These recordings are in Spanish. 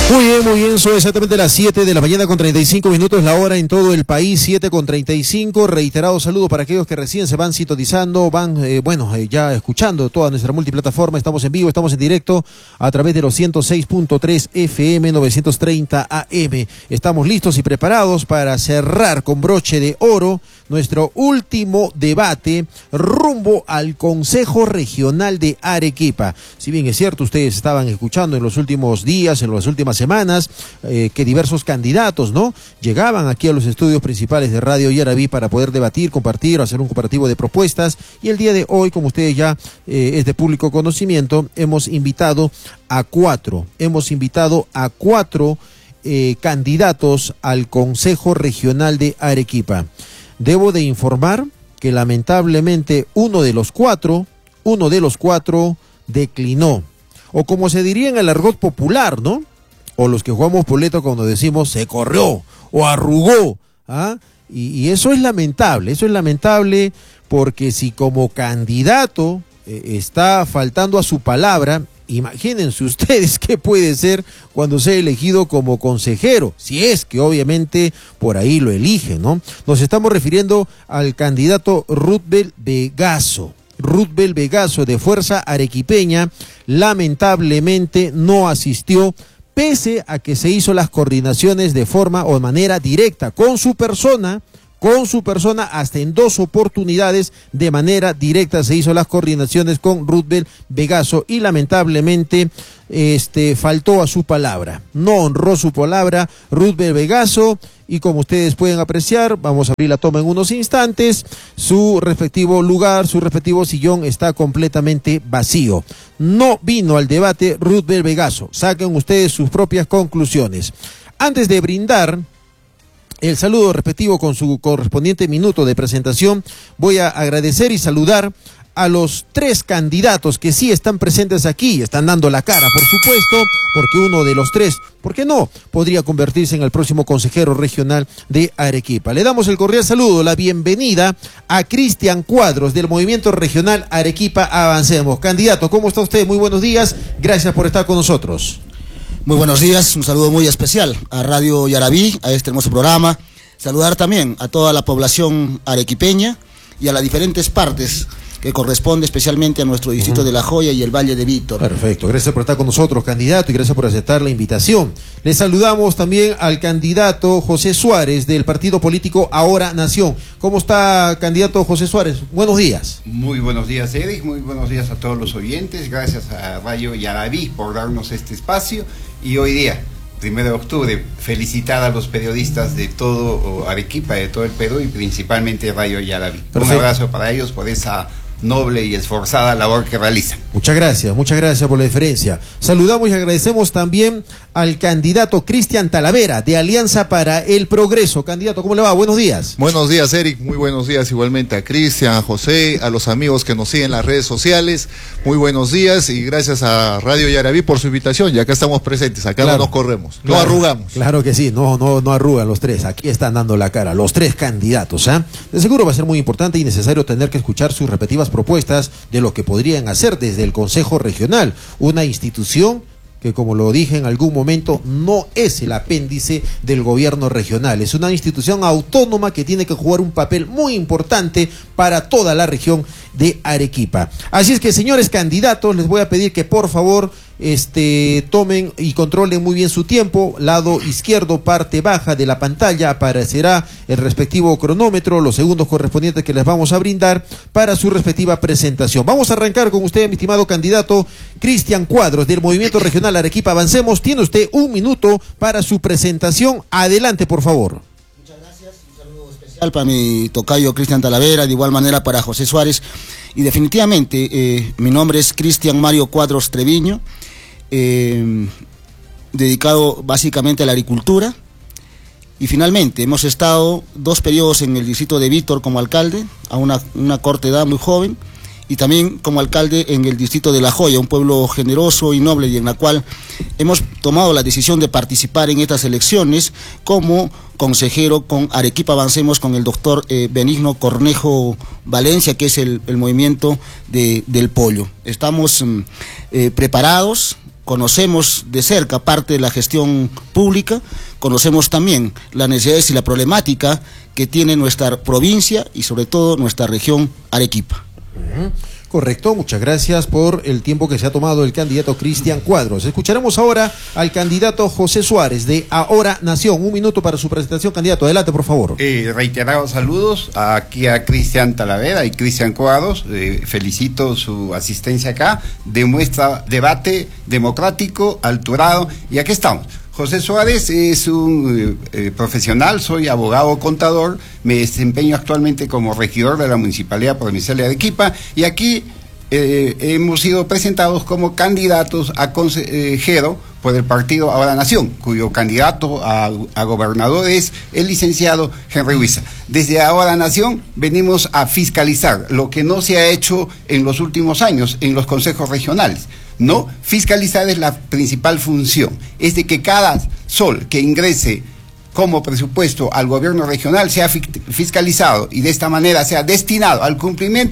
Muy bien, son exactamente las 7 de la mañana con 35 minutos, la hora en todo el país, 7 con 35. Reiterado saludo para aquellos que recién se van sintonizando, ya escuchando toda nuestra multiplataforma. Estamos en vivo, estamos en directo a través de los 106.3 FM, 930 AM. Estamos listos y preparados para cerrar con broche de oro nuestro último debate rumbo al Consejo Regional de Arequipa. Si bien es cierto, ustedes estaban escuchando en los últimos días, en las últimas semanas, que diversos candidatos, ¿no?, llegaban aquí a los estudios principales de Radio Yaraví para poder debatir, compartir, hacer un comparativo de propuestas. Y el día de hoy, como ustedes ya es de público conocimiento, hemos invitado a cuatro candidatos al Consejo Regional de Arequipa. Debo de informar que lamentablemente uno de los cuatro declinó, o como se diría en el argot popular, ¿no?, o los que jugamos boleto cuando decimos se corrió o arrugó, ¿ah? Y eso es lamentable porque si como candidato está faltando a su palabra, imagínense ustedes qué puede ser cuando sea elegido como consejero, si es que obviamente por ahí lo eligen, ¿no? Nos estamos refiriendo al candidato Rutbel Vegaso de Fuerza Arequipeña. Lamentablemente no asistió, pese a que se hizo las coordinaciones de forma o de manera directa con su persona, hasta en 2 oportunidades de manera directa se hizo las coordinaciones con Rutbel Vegaso y lamentablemente faltó a su palabra, no honró su palabra Rutbel Vegaso. Y como ustedes pueden apreciar, vamos a abrir la toma en unos instantes, su respectivo lugar, su respectivo sillón está completamente vacío. No vino al debate Rutbel Vegaso. Saquen ustedes sus propias conclusiones. Antes de brindar el saludo respectivo con su correspondiente minuto de presentación, voy a agradecer y saludar a los 3 candidatos que sí están presentes aquí, están dando la cara, por supuesto, porque uno de los 3, ¿por qué no?, podría convertirse en el próximo consejero regional de Arequipa. Le damos el cordial saludo, la bienvenida a Cristian Cuadros del Movimiento Regional Arequipa Avancemos. Candidato, ¿cómo está usted? Muy buenos días, gracias por estar con nosotros. Muy buenos días, un saludo muy especial a Radio Yaraví, a este hermoso programa. Saludar también a toda la población arequipeña y a las diferentes partes que corresponde especialmente a nuestro distrito de La Joya y el Valle de Vítor. Perfecto, gracias por estar con nosotros, candidato, y gracias por aceptar la invitación. Le saludamos también al candidato José Suárez del partido político Ahora Nación. ¿Cómo está, candidato José Suárez? Buenos días. Muy buenos días, Eric, muy buenos días a todos los oyentes. Gracias a Radio Yaraví por darnos este espacio. Y hoy día, 1 de octubre, felicitar a los periodistas de todo Arequipa, de todo el Perú y principalmente Radio Yaraví. Perfecto. Un abrazo para ellos por esa noble y esforzada labor que realizan. Muchas gracias por la deferencia. Saludamos y agradecemos también al candidato Cristian Talavera de Alianza para el Progreso. Candidato, ¿cómo le va? Buenos días. Buenos días, Eric, muy buenos días igualmente a Cristian, a José, a los amigos que nos siguen en las redes sociales. Muy buenos días y gracias a Radio Yaraví por su invitación, ya acá estamos presentes, acá claro, no nos corremos, claro, no arrugamos. Claro que sí, no arrugan los 3, aquí están dando la cara, los 3 candidatos, ¿eh? De seguro va a ser muy importante y necesario tener que escuchar sus respectivas propuestas de lo que podrían hacer desde el Consejo Regional, una institución que, como lo dije en algún momento, no es el apéndice del gobierno regional, es una institución autónoma que tiene que jugar un papel muy importante para toda la región de Arequipa. Así es que, señores candidatos, les voy a pedir que por favor tomen y controlen muy bien su tiempo. Lado izquierdo, parte baja de la pantalla, aparecerá el respectivo cronómetro, los segundos correspondientes que les vamos a brindar para su respectiva presentación. Vamos a arrancar con usted, mi estimado candidato Cristian Cuadros del Movimiento Regional Arequipa Avancemos. Tiene usted 1 minuto para su presentación. Adelante, por favor. Muchas gracias. Un saludo especial para mi tocayo Cristian Talavera, de igual manera para José Suárez. Y definitivamente, mi nombre es Cristian Mario Cuadros Treviño, dedicado básicamente a la agricultura. Y finalmente, hemos estado 2 periodos en el distrito de Vítor como alcalde, a una corta edad, muy joven, y también como alcalde en el distrito de La Joya, un pueblo generoso y noble, y en la cual hemos tomado la decisión de participar en estas elecciones como consejero con Arequipa Avancemos, con el doctor Benigno Cornejo Valencia, que es el movimiento del pollo. Estamos preparados conocemos de cerca parte de la gestión pública, conocemos también las necesidades y la problemática que tiene nuestra provincia y sobre todo nuestra región Arequipa. Correcto, muchas gracias por el tiempo que se ha tomado el candidato Cristian Cuadros. Escucharemos ahora al candidato José Suárez de Ahora Nación. 1 minuto para su presentación, candidato. Adelante, por favor. Reiterados saludos aquí a Cristian Talavera y Cristian Cuadros. Felicito su asistencia acá. Demuestra debate democrático, alturado, y aquí estamos. José Suárez es un profesional, soy abogado contador, me desempeño actualmente como regidor de la Municipalidad Provincial de Arequipa y aquí hemos sido presentados como candidatos a consejero por el partido Ahora Nación, cuyo candidato a gobernador es el licenciado Henry Huiza. Desde Ahora Nación venimos a fiscalizar lo que no se ha hecho en los últimos años en los consejos regionales. No, fiscalizar es la principal función, es de que cada sol que ingrese como presupuesto al gobierno regional sea fiscalizado y de esta manera sea destinado al cumplimiento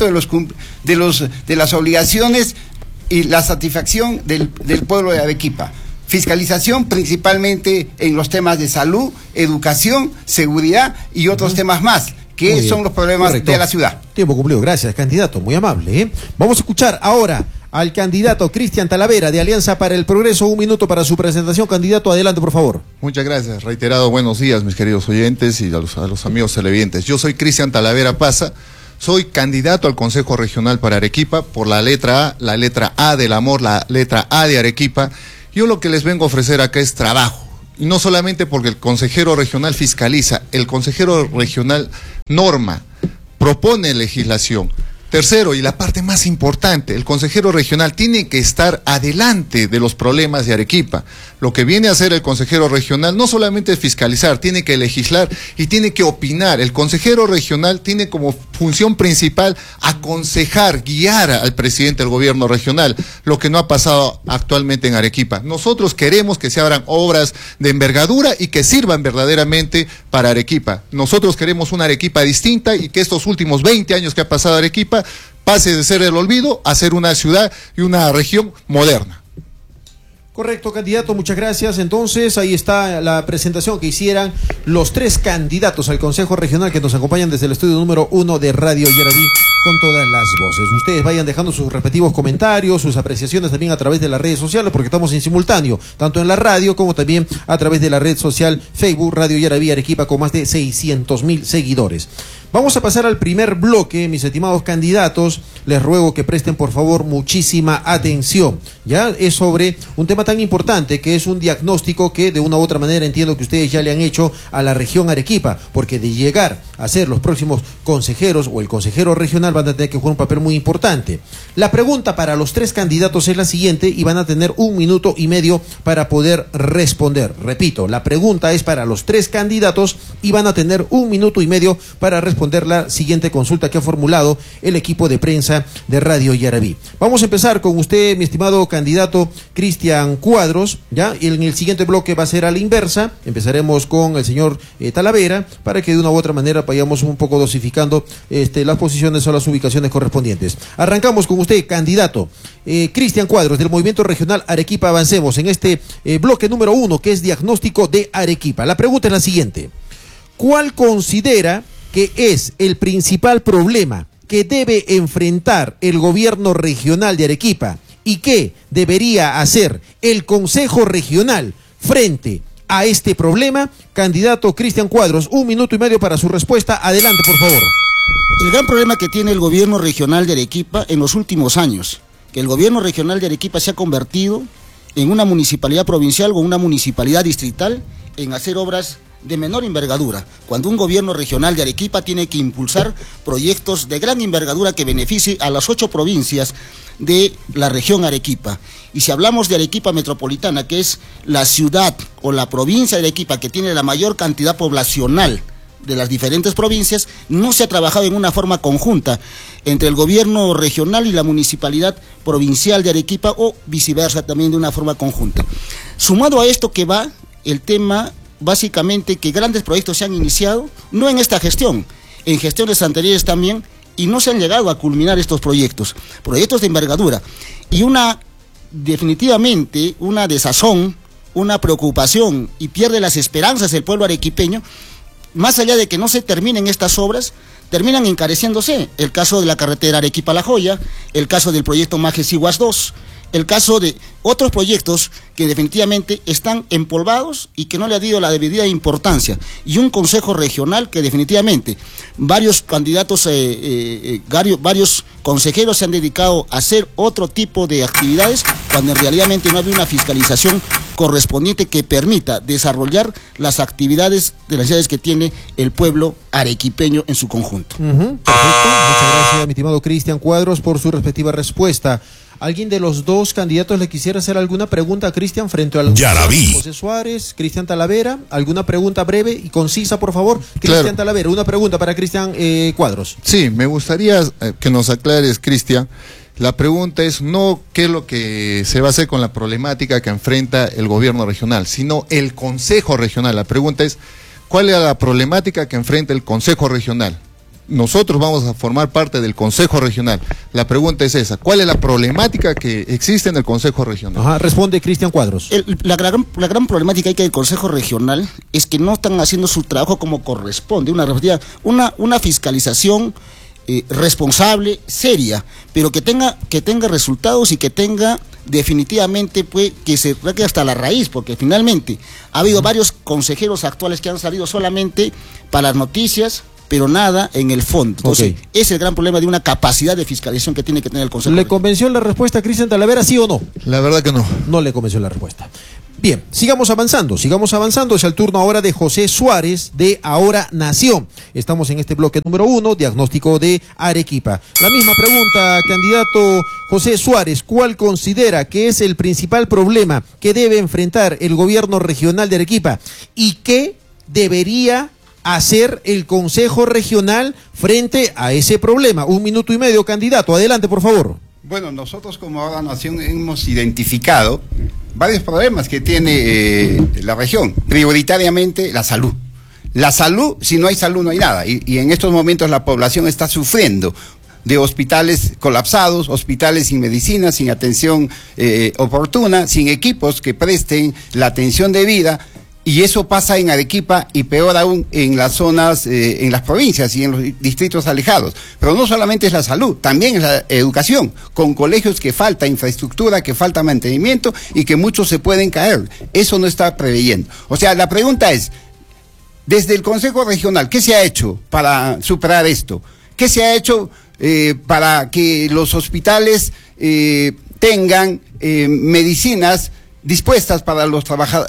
de las obligaciones y la satisfacción del pueblo de Arequipa. Fiscalización principalmente en los temas de salud, educación, seguridad y otros temas más, que son los problemas de la ciudad. Tiempo cumplido, gracias, candidato, muy amable. Vamos a escuchar ahora al candidato Cristian Talavera de Alianza para el Progreso. 1 minuto para su presentación, candidato, adelante, por favor. Muchas gracias, reiterado buenos días, mis queridos oyentes y a los amigos televidentes. Yo soy Cristian Talavera Paza, soy candidato al Consejo Regional para Arequipa por la letra A del amor, la letra A de Arequipa. Yo lo que les vengo a ofrecer acá es trabajo. Y no solamente porque el consejero regional fiscaliza, el consejero regional norma, propone legislación. Tercero, y la parte más importante, el consejero regional tiene que estar adelante de los problemas de Arequipa. Lo que viene a hacer el consejero regional no solamente es fiscalizar, tiene que legislar y tiene que opinar. El consejero regional tiene como función principal aconsejar, guiar al presidente del gobierno regional, lo que no ha pasado actualmente en Arequipa. Nosotros queremos que se abran obras de envergadura y que sirvan verdaderamente para Arequipa. Nosotros queremos una Arequipa distinta y que estos últimos 20 años que ha pasado Arequipa pase de ser el olvido a ser una ciudad y una región moderna. Correcto, candidato, muchas gracias. Entonces, ahí está la presentación que hicieran los 3 candidatos al Consejo Regional que nos acompañan desde el estudio número 1 de Radio Yaraví con todas las voces. Ustedes vayan dejando sus respectivos comentarios, sus apreciaciones también a través de las redes sociales, porque estamos en simultáneo, tanto en la radio como también a través de la red social Facebook Radio Yaraví Arequipa con más de 600.000 seguidores. Vamos a pasar al primer bloque, mis estimados candidatos. Les ruego que presten por favor muchísima atención. Ya es sobre un tema tan importante que es un diagnóstico que de una u otra manera entiendo que ustedes ya le han hecho a la región Arequipa, porque de llegar a ser los próximos consejeros o el consejero regional van a tener que jugar un papel muy importante. La pregunta para los 3 candidatos es la siguiente y van a tener 1 minuto y medio para poder responder. Repito, la pregunta es para los 3 candidatos y van a tener 1 minuto y medio para responder la siguiente consulta que ha formulado el equipo de prensa de Radio Yaraví. Vamos a empezar con usted, mi estimado candidato Cristian Cuadros, ¿ya? Y en el siguiente bloque va a ser a la inversa. Empezaremos con el señor Talavera para que de una u otra manera vayamos un poco dosificando las posiciones o las ubicaciones correspondientes. Arrancamos con usted, candidato Cristian Cuadros del Movimiento Regional Arequipa Avancemos en este bloque número 1 que es diagnóstico de Arequipa. La pregunta es la siguiente: ¿cuál considera que es el principal problema que debe enfrentar el gobierno regional de Arequipa y qué debería hacer el Consejo Regional frente a este problema? Candidato Cristian Cuadros, 1 minuto y medio para su respuesta. Adelante, por favor. El gran problema que tiene el gobierno regional de Arequipa en los últimos años, que el gobierno regional de Arequipa se ha convertido en una municipalidad provincial o una municipalidad distrital en hacer obras de menor envergadura, cuando un gobierno regional de Arequipa tiene que impulsar proyectos de gran envergadura que beneficie a las 8 provincias de la región Arequipa. Y si hablamos de Arequipa metropolitana, que es la ciudad o la provincia de Arequipa que tiene la mayor cantidad poblacional de las diferentes provincias, no se ha trabajado en una forma conjunta entre el gobierno regional y la municipalidad provincial de Arequipa o viceversa, también de una forma conjunta. Sumado a esto que va el tema básicamente que grandes proyectos se han iniciado, no en esta gestión, en gestiones anteriores también, y no se han llegado a culminar estos proyectos de envergadura. Y una definitivamente una desazón, una preocupación, y pierde las esperanzas el pueblo arequipeño. Más allá de que no se terminen estas obras, terminan encareciéndose. El caso de la carretera Arequipa-La Joya, el caso del proyecto Majes-Iguas 2, el caso de otros proyectos que definitivamente están empolvados y que no le ha dado la debida importancia, y un consejo regional que definitivamente varios candidatos, varios consejeros se han dedicado a hacer otro tipo de actividades, cuando en realidad no había una fiscalización correspondiente que permita desarrollar las actividades de las necesidades que tiene el pueblo arequipeño en su conjunto. Perfecto, muchas gracias, mi estimado Cristian Cuadros, por su respectiva respuesta. ¿Alguien de los dos candidatos le quisiera hacer alguna pregunta a Cristian frente al José Suárez, Cristian Talavera? ¿Alguna pregunta breve y concisa, por favor? Cristian Talavera, una pregunta para Cristian Cuadros. Sí, me gustaría que nos aclares, Cristian. La pregunta es no qué es lo que se va a hacer con la problemática que enfrenta el gobierno regional, sino el Consejo Regional. La pregunta es, ¿cuál es la problemática que enfrenta el Consejo Regional? Nosotros vamos a formar parte del Consejo Regional. La pregunta es esa, ¿cuál es la problemática que existe en el Consejo Regional? Ajá, responde Cristian Cuadros. La gran problemática que hay en el Consejo Regional es que no están haciendo su trabajo como corresponde, una fiscalización responsable, seria, pero que tenga resultados y que tenga definitivamente, pues, que se traque hasta la raíz, porque finalmente ha habido varios consejeros actuales que han salido solamente para las noticias, pero nada en el fondo. Entonces, ese es el gran problema de una capacidad de fiscalización que tiene que tener el Consejo. ¿Le convenció la respuesta a Cristian Talavera, sí o no? La verdad que no. No le convenció la respuesta. Bien, sigamos avanzando. Es el turno ahora de José Suárez de Ahora Nación. Estamos en este bloque número 1, diagnóstico de Arequipa. La misma pregunta, candidato José Suárez, ¿cuál considera que es el principal problema que debe enfrentar el gobierno regional de Arequipa y qué debería hacer el Consejo Regional frente a ese problema? 1 minuto y medio, candidato. Adelante, por favor. Bueno, nosotros como Ahora Nación hemos identificado varios problemas que tiene la región, prioritariamente la salud. La salud, si no hay salud no hay nada, y en estos momentos la población está sufriendo de hospitales colapsados, hospitales sin medicina, sin atención oportuna, sin equipos que presten la atención debida. Y eso pasa en Arequipa y peor aún en las zonas, en las provincias y en los distritos alejados. Pero no solamente es la salud, también es la educación, con colegios que falta infraestructura, que falta mantenimiento y que muchos se pueden caer. Eso no está preveyendo. O sea, la pregunta es, desde el Consejo Regional, ¿qué se ha hecho para superar esto? ¿Qué se ha hecho para que los hospitales tengan medicinas dispuestas para los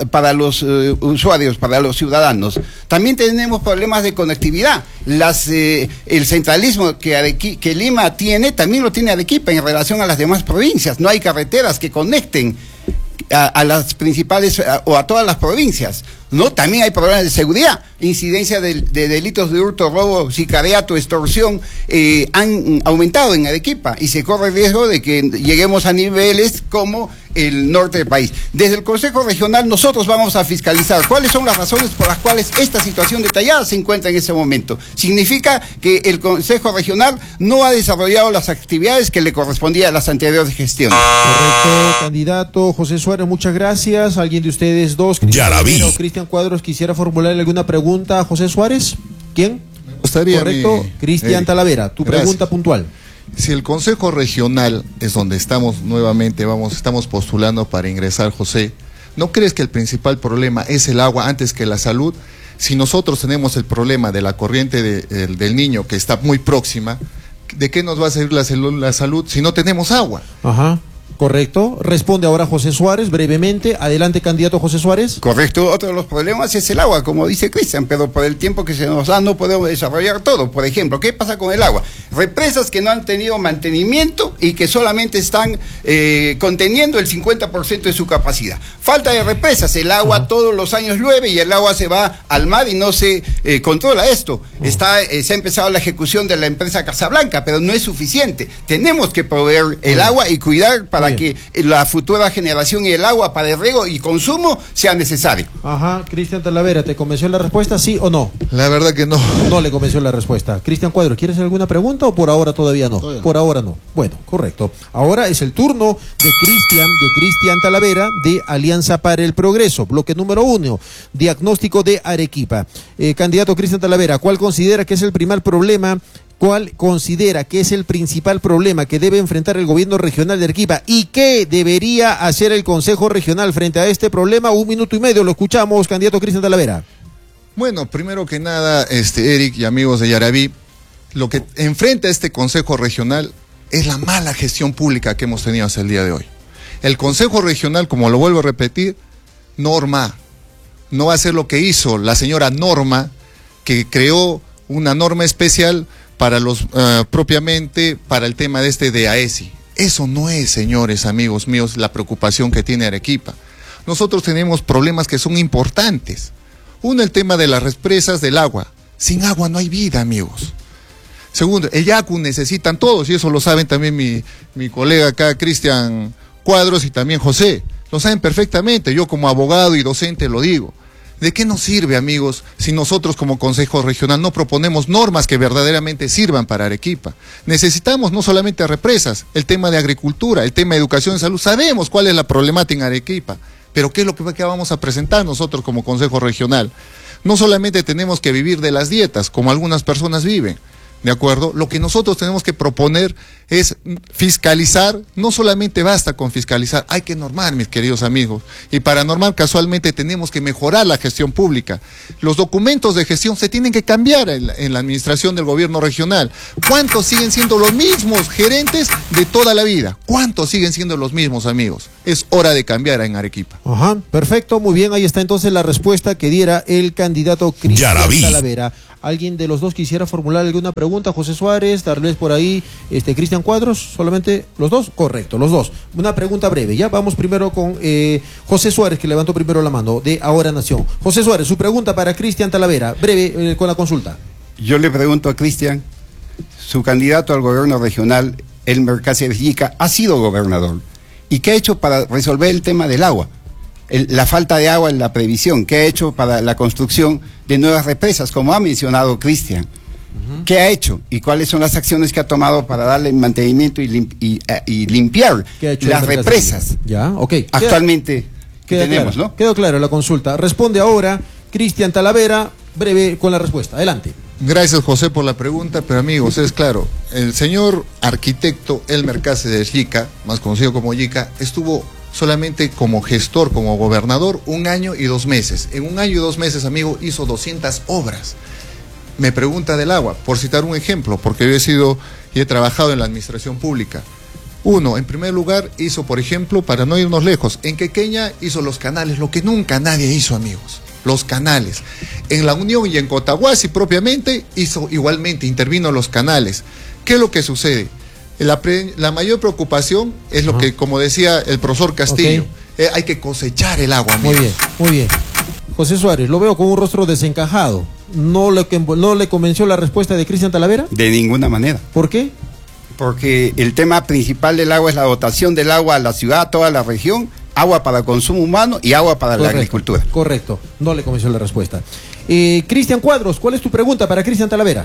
usuarios, para los ciudadanos? También tenemos problemas de conectividad. El centralismo que Lima tiene, también lo tiene Arequipa en relación a las demás provincias. No hay carreteras que conecten a las principales o a todas las provincias, ¿no? También hay problemas de seguridad, incidencia de delitos de hurto, robo, sicariato, extorsión, han aumentado en Arequipa y se corre el riesgo de que lleguemos a niveles como el norte del país. Desde el Consejo Regional nosotros vamos a fiscalizar cuáles son las razones por las cuales esta situación detallada se encuentra en ese momento. Significa que el Consejo Regional no ha desarrollado las actividades que le correspondía a las anteriores gestiones. Correcto, candidato José Suárez, muchas gracias. ¿Alguien de ustedes dos, Cristian Cuadros, quisiera formularle alguna pregunta a José Suárez? ¿Quién? Me gustaría. Correcto, Cristian Talavera, tu pregunta puntual. Si el Consejo Regional es donde estamos nuevamente, estamos postulando para ingresar, José, ¿no crees que el principal problema es el agua antes que la salud? Si nosotros tenemos el problema de la corriente del Niño que está muy próxima, ¿de qué nos va a servir la salud si no tenemos agua? Ajá. Correcto. Responde ahora José Suárez, brevemente. Adelante, candidato José Suárez. Correcto. Otro de los problemas es el agua, como dice Cristian, pero por el tiempo que se nos da no podemos desarrollar todo. Por ejemplo, ¿qué pasa con el agua? Represas que no han tenido mantenimiento y que solamente están conteniendo el 50% de su capacidad. Falta de represas. El agua todos los años llueve y el agua se va al mar y no se controla esto. Se ha empezado la ejecución de la empresa Casablanca, pero no es suficiente. Tenemos que proveer el agua y cuidar para para que la futura generación y el agua para el riego y consumo sea necesario. Ajá, Cristian Talavera, ¿te convenció la respuesta, sí o no? La verdad que no. No le convenció la respuesta. Cristian Cuadros, ¿quieres hacer alguna pregunta o por ahora todavía no? Todavía no. Por ahora no. Bueno, correcto. Ahora es el turno de Cristian Talavera de Alianza para el Progreso. Bloque número 1, diagnóstico de Arequipa. Candidato Cristian Talavera, ¿cuál considera que es el primer problema? ¿Cuál considera que es el principal problema que debe enfrentar el gobierno regional de Arequipa? ¿Y qué debería hacer el Consejo Regional frente a este problema? 1 minuto y medio, lo escuchamos, candidato Cristian Talavera. Bueno, primero que nada, Eric y amigos de Yaraví, lo que enfrenta este Consejo Regional es la mala gestión pública que hemos tenido hasta el día de hoy. El Consejo Regional, como lo vuelvo a repetir, Norma, no va a hacer lo que hizo la señora Norma, que creó una norma especial para propiamente para el tema de AESI. Eso no es, señores, amigos míos, la preocupación que tiene Arequipa. Nosotros tenemos problemas que son importantes. Uno, el tema de las represas del agua. Sin agua no hay vida, amigos. Segundo, el Yacu necesitan todos, y eso lo saben también mi colega acá, Cristian Cuadros, y también José. Lo saben perfectamente, yo como abogado y docente lo digo. ¿De qué nos sirve, amigos, si nosotros como Consejo Regional no proponemos normas que verdaderamente sirvan para Arequipa? Necesitamos no solamente represas, el tema de agricultura, el tema de educación y salud. Sabemos cuál es la problemática en Arequipa, pero ¿qué es lo que vamos a presentar nosotros como Consejo Regional? No solamente tenemos que vivir de las dietas, como algunas personas viven, ¿de acuerdo? Lo que nosotros tenemos que proponer es fiscalizar. No solamente basta con fiscalizar, hay que normar, mis queridos amigos. Y para normar, casualmente, tenemos que mejorar la gestión pública. Los documentos de gestión se tienen que cambiar en la administración del gobierno regional. ¿Cuántos siguen siendo los mismos gerentes de toda la vida? ¿Cuántos siguen siendo los mismos, amigos? Es hora de cambiar en Arequipa. Ajá, perfecto, muy bien, ahí está entonces la respuesta que diera el candidato Cristian Talavera. ¿Alguien de los dos quisiera formular alguna pregunta? José Suárez, tal vez por ahí, Cristian Cuadros, solamente los dos, correcto, los dos. Una pregunta breve, ya vamos primero con José Suárez, que levantó primero la mano, de Ahora Nación. José Suárez, su pregunta para Cristian Talavera, breve con la consulta. Yo le pregunto a Cristian, su candidato al gobierno regional, Elmer Cáceres Yica, ha sido gobernador. ¿Y qué ha hecho para resolver el tema del agua? La falta de agua en la previsión, ¿qué ha hecho para la construcción de nuevas represas, como ha mencionado Cristian? ¿Qué ha hecho? ¿Y cuáles son las acciones que ha tomado para darle mantenimiento y limpiar las represas? Ya, ok. Actualmente tenemos, claro, ¿no? Quedó claro la consulta. Responde ahora Cristian Talavera, breve con la respuesta. Adelante. Gracias, José, por la pregunta, pero amigos, es claro, el señor arquitecto Elmer Cáceres Yica, más conocido como Yica, estuvo solamente como gestor, como gobernador, 1 año y 2 meses. En 1 año y 2 meses, amigo, hizo 200 obras. Me pregunta del agua, por citar un ejemplo, porque yo he trabajado en la administración pública. Uno, en primer lugar, hizo, por ejemplo, para no irnos lejos, en Quequeña hizo los canales, lo que nunca nadie hizo, amigos, los canales. En La Unión y en Cotahuasi propiamente hizo igualmente, intervino en los canales. ¿Qué es lo que sucede? La mayor preocupación es lo que, como decía el profesor Castillo, hay que cosechar el agua, amigos. Muy bien, muy bien. José Suárez, lo veo con un rostro desencajado. ¿No le convenció la respuesta de Cristian Talavera? De ninguna manera. ¿Por qué? Porque el tema principal del agua es la dotación del agua a la ciudad, a toda la región, agua para consumo humano y agua para la agricultura. Correcto, no le convenció la respuesta. Cristian Cuadros, ¿cuál es tu pregunta para Cristian Talavera?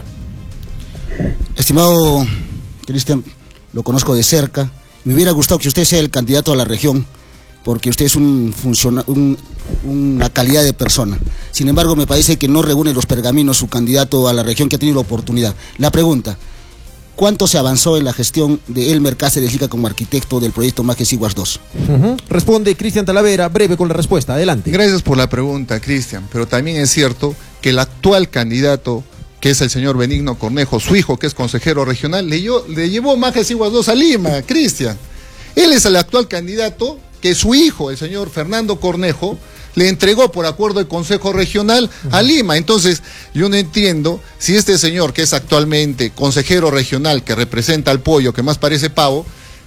Estimado Cristian, lo conozco de cerca. Me hubiera gustado que usted sea el candidato a la región, porque usted es una calidad de persona. Sin embargo, me parece que no reúne los pergaminos su candidato a la región que ha tenido la oportunidad. La pregunta, ¿cuánto se avanzó en la gestión de Elmer Cáceres Yica como arquitecto del proyecto Majes-Iguas 2? Responde Cristian Talavera, breve con la respuesta. Adelante. Gracias por la pregunta, Cristian, pero también es cierto que el actual candidato, que es el señor Benigno Cornejo, su hijo, que es consejero regional, le llevó Majes-Iguas 2 a Lima, Cristian. Él es el actual candidato que su hijo, el señor Fernando Cornejo, le entregó por acuerdo del Consejo Regional a Lima. Entonces, yo no entiendo si este señor, que es actualmente consejero regional, que representa al pollo, que más parece pavo,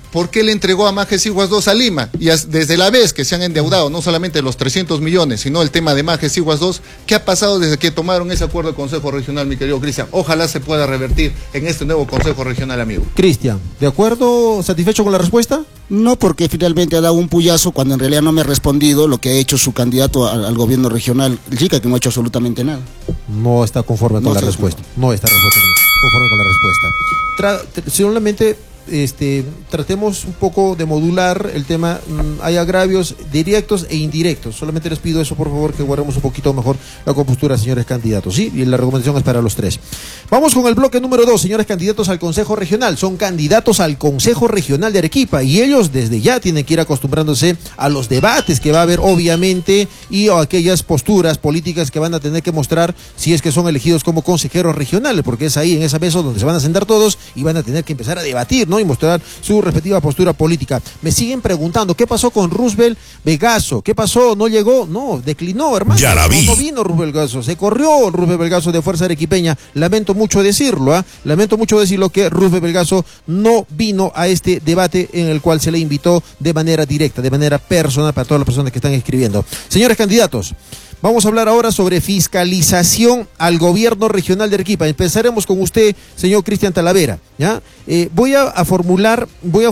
¿por qué le entregó a Majes Iguas 2 a Lima? Y desde la vez que se han endeudado, no solamente los 300 millones, sino el tema de Majes Iguas 2, ¿qué ha pasado desde que tomaron ese acuerdo del Consejo Regional, mi querido Cristian? Ojalá se pueda revertir en este nuevo Consejo Regional, amigo. Cristian, ¿de acuerdo? ¿Satisfecho con la respuesta? No, porque finalmente ha dado un puyazo cuando en realidad no me ha respondido lo que ha hecho su candidato al gobierno regional, el Chica, que no ha hecho absolutamente nada. No está conforme con la respuesta. No está conforme con la respuesta. Solamente tratemos un poco de modular el tema. Hay agravios directos e indirectos. Solamente les pido eso, por favor, que guardemos un poquito mejor la compostura, señores candidatos. Sí, y la recomendación es para los tres. Vamos con el bloque número 2, señores candidatos al Consejo Regional. Son candidatos al Consejo Regional de Arequipa y ellos desde ya tienen que ir acostumbrándose a los debates que va a haber, obviamente, y a aquellas posturas políticas que van a tener que mostrar si es que son elegidos como consejeros regionales, porque es ahí, en esa mesa, donde se van a sentar todos y van a tener que empezar a debatir, ¿no? Y mostrar su respectiva postura política. Me siguen preguntando, ¿qué pasó con Roosevelt Belgazo? ¿Qué pasó? ¿No llegó? No, declinó, hermano. Ya la vi. No vino Roosevelt Belgazo, se corrió Roosevelt Belgazo de Fuerza Arequipeña. Lamento mucho decirlo, lamento mucho decirlo que Roosevelt Belgazo no vino a este debate en el cual se le invitó de manera directa, de manera personal para todas las personas que están escribiendo. Señores candidatos, vamos a hablar ahora sobre fiscalización al gobierno regional de Arequipa. Empezaremos con usted, señor Cristian Talavera, ¿ya? Voy a formular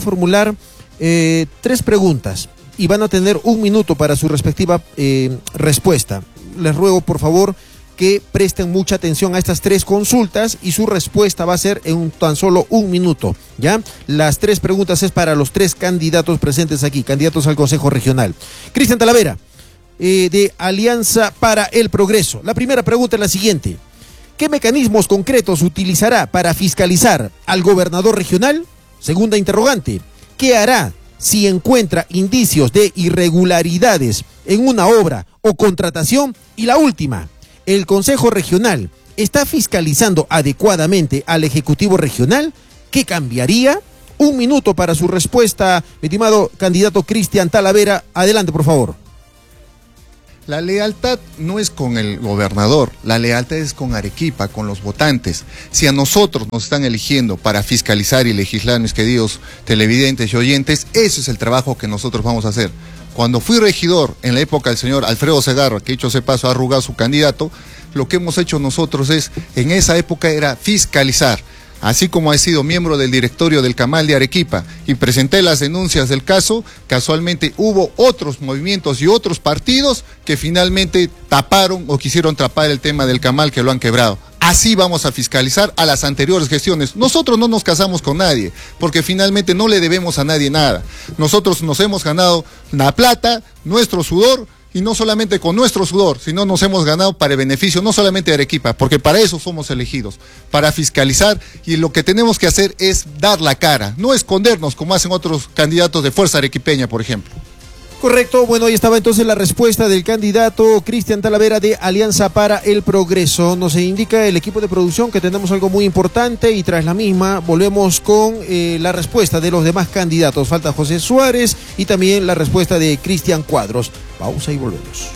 3 preguntas y van a tener 1 minuto para su respectiva respuesta. Les ruego, por favor, que presten mucha atención a estas 3 consultas y su respuesta va a ser en tan solo 1 minuto, ¿ya? Las 3 preguntas es para los 3 candidatos presentes aquí, candidatos al Consejo Regional. Cristian Talavera, de Alianza para el Progreso. La primera pregunta es la siguiente: ¿qué mecanismos concretos utilizará para fiscalizar al gobernador regional? Segunda interrogante: ¿qué hará si encuentra indicios de irregularidades en una obra o contratación? Y la última: ¿el Consejo Regional está fiscalizando adecuadamente al Ejecutivo Regional? ¿Qué cambiaría? 1 minuto para su respuesta, mi estimado candidato Cristian Talavera. Adelante, por favor. La lealtad no es con el gobernador, la lealtad es con Arequipa, con los votantes. Si a nosotros nos están eligiendo para fiscalizar y legislar, mis queridos televidentes y oyentes, ese es el trabajo que nosotros vamos a hacer. Cuando fui regidor en la época del señor Alfredo Segarra, que dicho sea de paso ha arrugado su candidato, lo que hemos hecho nosotros en esa época era fiscalizar. Así como he sido miembro del directorio del Camal de Arequipa y presenté las denuncias del caso, casualmente hubo otros movimientos y otros partidos que finalmente taparon o quisieron tapar el tema del Camal, que lo han quebrado. Así vamos a fiscalizar a las anteriores gestiones. Nosotros no nos casamos con nadie, porque finalmente no le debemos a nadie nada. Nosotros nos hemos ganado la plata, nuestro sudor, y no solamente con nuestro sudor, sino nos hemos ganado para el beneficio no solamente de Arequipa, porque para eso somos elegidos, para fiscalizar, y lo que tenemos que hacer es dar la cara, no escondernos como hacen otros candidatos de Fuerza Arequipeña, por ejemplo. Correcto, bueno, ahí estaba entonces la respuesta del candidato Cristian Talavera de Alianza para el Progreso. Nos indica el equipo de producción que tenemos algo muy importante y tras la misma volvemos con la respuesta de los demás candidatos. Falta José Suárez y también la respuesta de Cristian Cuadros. Pausa y volvemos.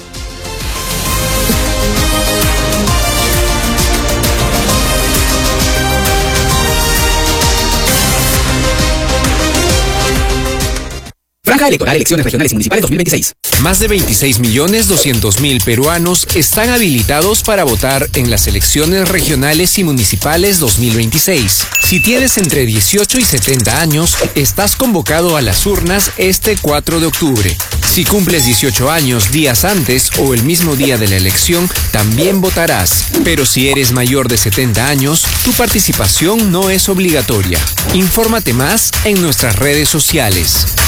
Franja electoral, elecciones regionales y municipales 2026. Más de 26.200.000 peruanos están habilitados para votar en las elecciones regionales y municipales 2026. Si tienes entre 18 y 70 años, estás convocado a las urnas este 4 de octubre. Si cumples 18 años días antes o el mismo día de la elección, también votarás. Pero si eres mayor de 70 años, tu participación no es obligatoria. Infórmate más en nuestras redes sociales.